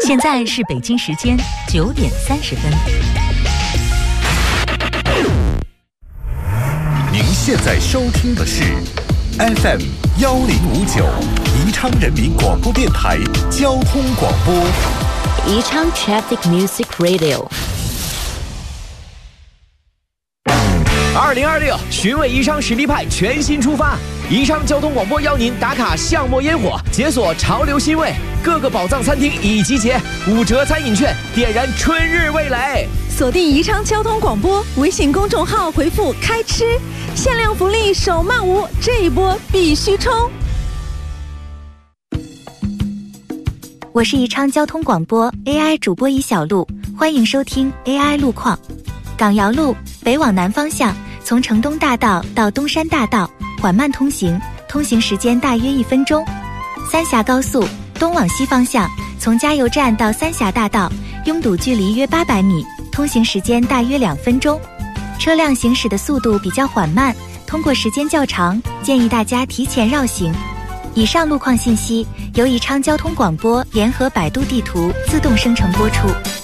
现在是北京时间9:30。 您现在收听的是 FM 1059宜昌人民广播电台交通广播。 宜昌 Traffic Music Radio。 2026寻味宜昌实力派全新出发，宜昌交通广播邀您打卡巷陌烟火，解锁潮流新味，各个宝藏餐厅已集结，5折餐饮券，点燃春日味蕾。 锁定宜昌交通广播微信公众号，回复开吃，限量福利手慢无，这一波必须冲！ 我是宜昌交通广播 AI 主播宜小璐，欢迎收听 AI 路况。港瑶路北往南方向，从城东大道到东山大道缓慢通行，通行时间大约1分钟。三峡高速东往西方向，从加油站到三峡大道拥堵距离约800米，通行时间大约2分钟。车辆行驶的速度比较缓慢，通过时间较长，建议大家提前绕行。以上路况信息由宜昌交通广播联合百度地图自动生成播出。